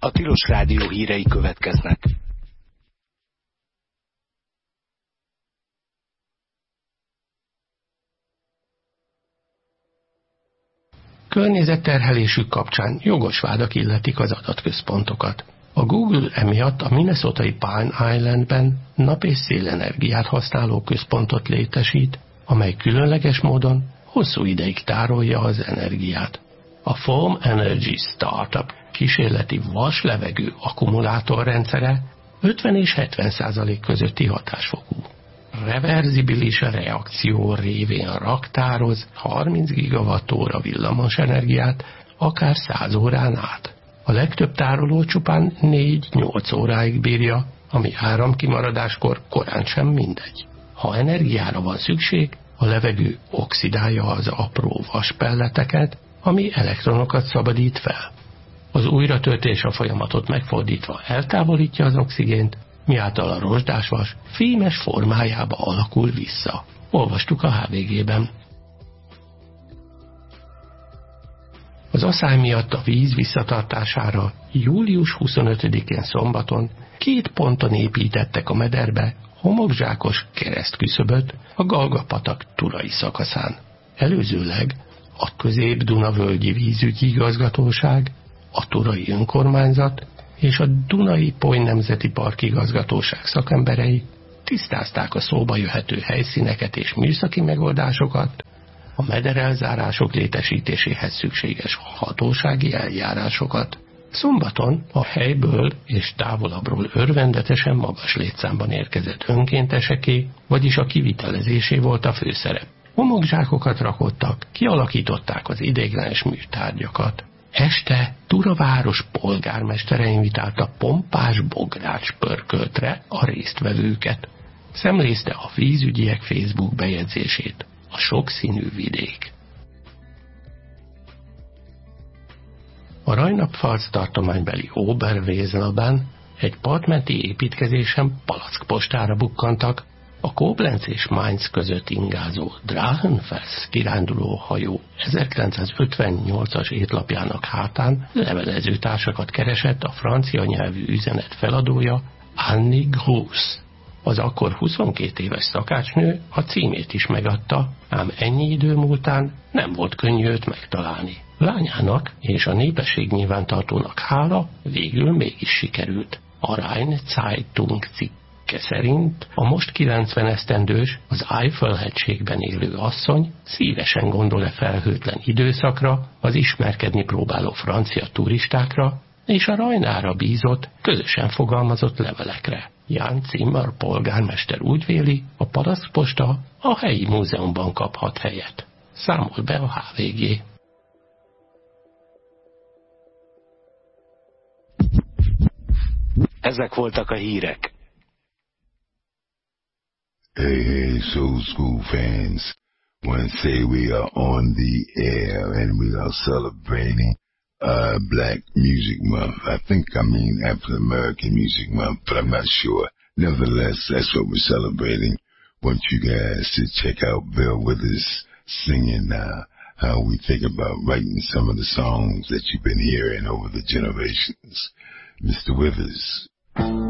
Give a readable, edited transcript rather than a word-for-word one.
A Tilos Rádió hírei következnek. Környezetterhelésük kapcsán jogos vádak illetik az adatközpontokat. A Google emiatt a minnesotai Pine Islandben nap- és szélenergiát használó központot létesít, amely különleges módon hosszú ideig tárolja az energiát. A Foam Energy Startup kísérleti vas-levegő akkumulátorrendszere 50 és 70% közötti hatásfokú. Reverzibilis reakció révén raktároz 30 gigawattóra villamos energiát, akár 100 órán át. A legtöbb tároló csupán 4-8 óráig bírja, ami áramkimaradáskor korán sem mindegy. Ha energiára van szükség, a levegő oxidálja az apró vaspelleteket, ami elektronokat szabadít fel. Az újratöltés a folyamatot megfordítva eltávolítja az oxigént, miáltal a rozsdásvas fémes formájába alakul vissza. Olvastuk a HVG-ben. Az aszály miatt a víz visszatartására július 25-én szombaton 2 ponton építettek a mederbe homokzsákos keresztküszöböt a Galga-patak Turai szakaszán. Előzőleg a Közép-Duna-völgyi vízügyi igazgatóság, a Turai önkormányzat és a Dunai-Poly Nemzeti Park igazgatóság szakemberei tisztázták a szóba jöhető helyszíneket és műszaki megoldásokat, a mederelzárások létesítéséhez szükséges hatósági eljárásokat. Szombaton a helyből és távolabbról örvendetesen magas létszámban érkezett önkénteseké, vagyis a kivitelezésé volt a főszerep. Homokzsákokat rakottak, kialakították az ideiglenes műtárgyakat. Este Tura város polgármestere invitálta pompás bogrács pörköltre a résztvevőket. Szemlézte a vízügyiek Facebook bejegyzését. A sokszínű vidék. A Rajnapfalc tartománybeli Oberweselben egy partmenti építkezésen palackpostára bukkantak. A Koblenz és Mainz között ingázó Drachenfels kiránduló hajó 1958-as étlapjának hátán levelező társakat keresett a francia nyelvű üzenet feladója Annie Gross. Az akkor 22 éves szakácsnő a címét is megadta, ám ennyi idő múltán nem volt könnyű őt megtalálni. Lányának és a népesség nyilvántartónak hála végül mégis sikerült. A Rhein Zeitung cikke szerint a most 90 esztendős, az Eifel-hegységben élő asszony szívesen gondol-e felhőtlen időszakra, az ismerkedni próbáló francia turistákra és a Rajnára bízott, közösen fogalmazott levelekre. Jan Zimmer polgármester úgy véli, a palackposta a helyi múzeumban kaphat helyet. Számol be a HVG. Ezek voltak a hírek. Hey, Soul School fans. Want to say we are on the air and we are celebrating Black Music Month. I mean African American Music Month, but I'm not sure. Nevertheless, that's what we're celebrating. Want you guys to check out Bill Withers singing how we think about writing some of the songs that you've been hearing over the generations. Mr. Withers.